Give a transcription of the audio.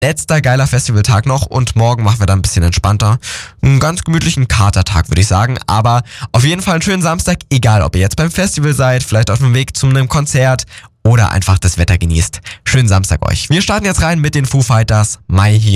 Letzter geiler Festivaltag noch und morgen machen wir dann ein bisschen entspannter. Einen ganz gemütlichen Katertag, würde ich sagen. Aber auf jeden Fall einen schönen Samstag, egal ob ihr jetzt beim Festival seid, vielleicht auf dem Weg zu einem Konzert oder einfach das Wetter genießt. Schönen Samstag euch. Wir starten jetzt rein mit den Foo Fighters, My Hero.